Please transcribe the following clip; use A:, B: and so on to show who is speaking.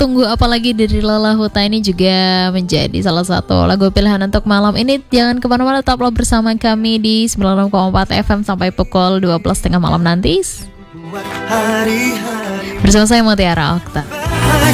A: Tunggu Apalagi dari Lola Huta ini juga menjadi salah satu lagu pilihan untuk malam ini. Jangan kemana-mana, tetaplah bersama kami di 96,4 FM sampai pukul 12.30 malam nanti. Bersama saya Mutiara Okta.